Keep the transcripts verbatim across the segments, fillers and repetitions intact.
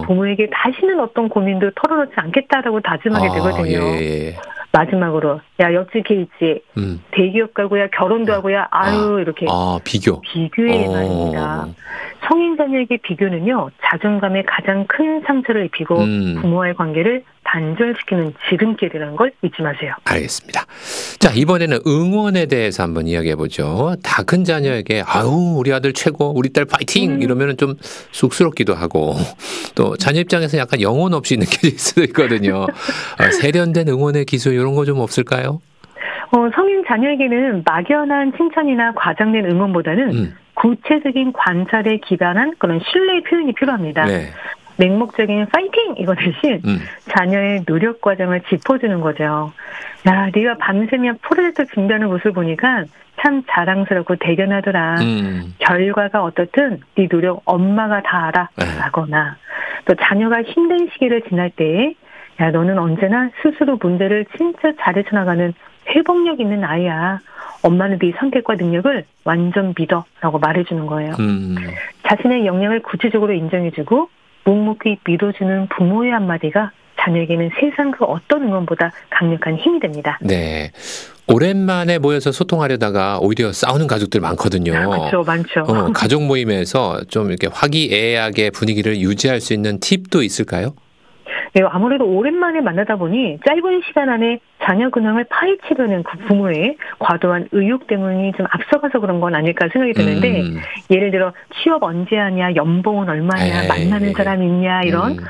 부모에게 다시는 어떤 고민도 털어놓지 않겠다라고 다짐하게 아, 되거든요. 예. 마지막으로 야 옆집 걔 있지. 음. 대기업 가고야 결혼도 하고야 아유 아, 이렇게 아, 비교. 비교의 어. 말입니다. 성인 자녀에게 비교는요. 자존감에 가장 큰 상처를 입히고 음. 부모와의 관계를 단절시키는 지름길이라는 걸 잊지 마세요. 알겠습니다. 자, 이번에는 응원에 대해서 한번 이야기해보죠. 다 큰 자녀에게 아유 우리 아들 최고 우리 딸 파이팅 음. 이러면 좀 쑥스럽기도 하고 또 자녀 입장에서 약간 영혼 없이 느껴질 수도 있거든요. 아, 세련된 응원의 기술 이런 거 좀 없을까요? 어, 성인 자녀에게는 막연한 칭찬이나 과장된 응원보다는 음. 구체적인 관찰에 기반한 그런 신뢰의 표현이 필요합니다. 네. 맹목적인 파이팅 이거 대신 음. 자녀의 노력 과정을 짚어주는 거죠. 야, 네가 밤새며 프로젝트 준비하는 모습을 보니까 참 자랑스럽고 대견하더라. 음. 결과가 어떻든 네 노력 엄마가 다 알아. 라거나 또 자녀가 힘든 시기를 지날 때에 야, 너는 언제나 스스로 문제를 진짜 잘 헤쳐나가는 회복력 있는 아이야. 엄마는 네 선택과 능력을 완전 믿어. 라고 말해주는 거예요. 음. 자신의 역량을 구체적으로 인정해주고 묵묵히 믿어주는 부모의 한마디가 자녀에게는 세상 그 어떤 응원보다 강력한 힘이 됩니다. 네. 오랜만에 모여서 소통하려다가 오히려 싸우는 가족들 많거든요. 그렇죠. 많죠. 어, 가족 모임에서 좀 이렇게 화기애애하게 분위기를 유지할 수 있는 팁도 있을까요? 네, 아무래도 오랜만에 만나다 보니 짧은 시간 안에 자녀 근황을 파헤치려는 그 부모의 과도한 의욕 때문이 좀 앞서가서 그런 건 아닐까 생각이 드는데 음. 예를 들어 취업 언제 하냐, 연봉은 얼마냐, 에이. 만나는 사람 있냐 이런 음.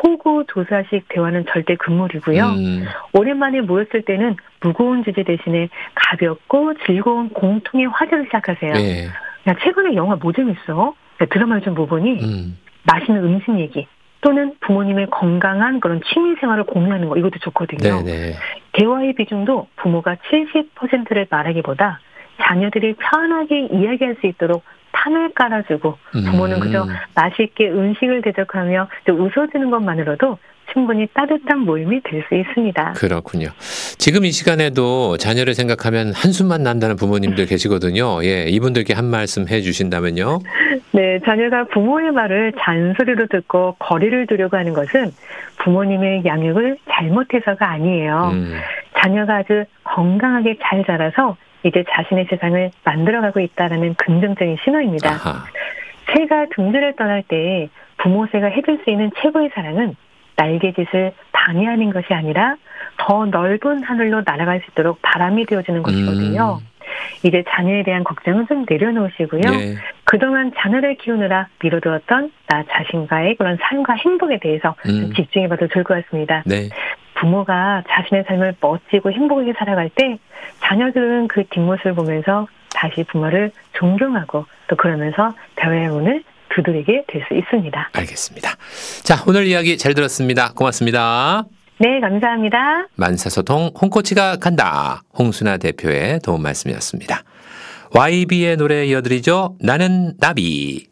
호구조사식 대화는 절대 금물이고요. 음. 오랜만에 모였을 때는 무거운 주제 대신에 가볍고 즐거운 공통의 화제를 시작하세요. 예. 야, 최근에 영화 뭐 재밌어? 야, 드라마를 좀 보고 보니 음. 맛있는 음식 얘기 또는 부모님의 건강한 그런 취미 생활을 공유하는 거 이것도 좋거든요. 네네. 대화의 비중도 부모가 칠십 퍼센트를 말하기보다 자녀들이 편하게 이야기할 수 있도록 판을 깔아주고 부모는 음. 그저 맛있게 음식을 대접하며 웃어주는 것만으로도 충분히 따뜻한 모임이 될 수 있습니다. 그렇군요. 지금 이 시간에도 자녀를 생각하면 한숨만 난다는 부모님들 계시거든요. 예, 이분들께 한 말씀 해주신다면요. 네, 자녀가 부모의 말을 잔소리로 듣고 거리를 두려고 하는 것은 부모님의 양육을 잘못해서가 아니에요. 음. 자녀가 아주 건강하게 잘 자라서 이제 자신의 세상을 만들어가고 있다는 긍정적인 신호입니다. 아하. 새가 둥지를 떠날 때 부모 새가 해줄 수 있는 최고의 사랑은 날개짓을 방해하는 것이 아니라 더 넓은 하늘로 날아갈 수 있도록 바람이 되어주는 것이거든요. 음. 이제 자녀에 대한 걱정은 좀 내려놓으시고요. 예. 그동안 자녀를 키우느라 미뤄두었던 나 자신과의 그런 삶과 행복에 대해서 좀 음. 집중해봐도 좋을 것 같습니다. 네. 부모가 자신의 삶을 멋지고 행복하게 살아갈 때 자녀들은 그 뒷모습을 보면서 다시 부모를 존경하고 또 그러면서 대화의 문을 두드리게 될 수 있습니다. 알겠습니다. 자, 오늘 이야기 잘 들었습니다. 고맙습니다. 네, 감사합니다. 만사소통 홍코치가 간다. 홍순아 대표의 도움 말씀이었습니다. 와이비의 노래 이어드리죠. 나는 나비.